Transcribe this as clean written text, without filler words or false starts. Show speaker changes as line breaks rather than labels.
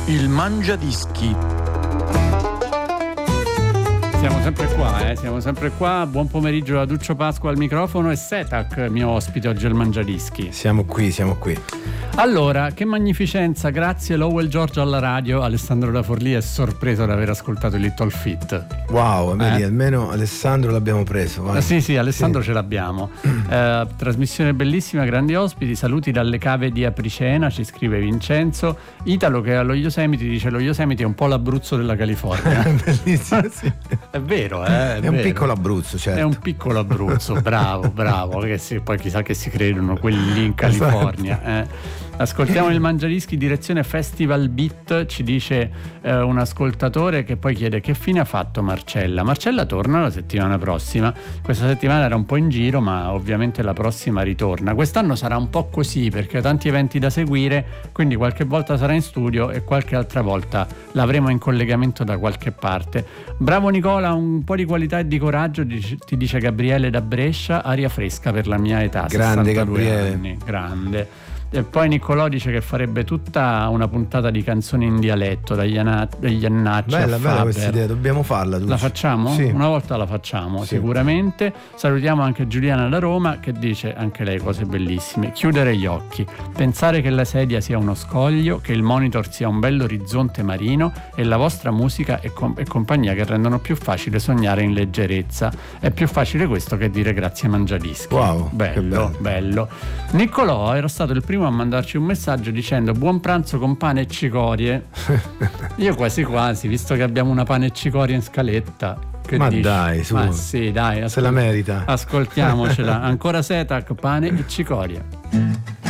Il Mangiadischi.
Siamo sempre qua. Buon pomeriggio da Duccio Pasqua al microfono e Setac, mio ospite oggi al Mangiadischi.
Siamo qui.
Allora, che magnificenza, grazie Lowell George alla radio. Alessandro da Forlì è sorpreso di aver ascoltato il Little Feat.
Wow, vedi, almeno Alessandro l'abbiamo preso. Vai.
Sì, Alessandro ce l'abbiamo. Trasmissione bellissima, grandi ospiti, saluti dalle cave di Apricena, ci scrive Vincenzo. Italo che allo Yosemite dice: lo Yosemite è un po' l'Abruzzo della California.
Bellissimo, sì.
È vero,
è
vero.
Un piccolo Abruzzo, certo.
È un piccolo Abruzzo, bravo, che poi chissà che si credono quelli lì in California.
Esatto.
Ascoltiamo il Mangiadischi direzione Festival Beat, ci dice un ascoltatore che poi chiede: che fine ha fatto Marcella? Marcella torna la settimana prossima. Questa settimana era un po' in giro, ma ovviamente la prossima ritorna. Quest'anno sarà un po' così perché ha tanti eventi da seguire, quindi qualche volta sarà in studio e qualche altra volta l'avremo in collegamento da qualche parte. Bravo Nicola, un po' di qualità e di coraggio, ti dice Gabriele da Brescia. Aria fresca per la mia età,
grande
62
Gabriele
anni, grande. E poi Niccolò dice che farebbe tutta una puntata di canzoni in dialetto dagli Iannacci a
bella
Faber.
questa idea, dobbiamo farla.
La facciamo?
Sì.
Una volta la facciamo, sì. Sicuramente. Salutiamo anche Giuliana da Roma che dice anche lei cose bellissime. Chiudere gli occhi, pensare che la sedia sia uno scoglio, che il monitor sia un bell'orizzonte marino e la vostra musica e compagnia che rendono più facile sognare in leggerezza. È più facile questo che dire grazie Mangiadischi.
Wow,
bello. Niccolò era stato il primo a mandarci un messaggio dicendo: buon pranzo con pane e cicorie. Io quasi, visto che abbiamo una pane e cicorie in scaletta, che
ma
dici?
dai, su.
Ma sì, dai,
se la merita.
Ascoltiamocela. Ancora Setac, pane e cicorie.